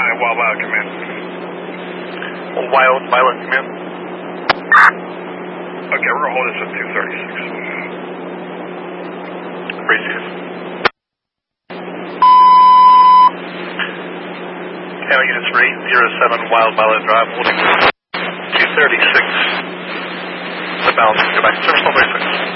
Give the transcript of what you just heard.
Wild Violet, come in. Wild Violet, come in. Okay, we're going to hold this at 236. Racing. County Units 307 Wild Violet Drive, holding 236. The balance, go back to service level 36.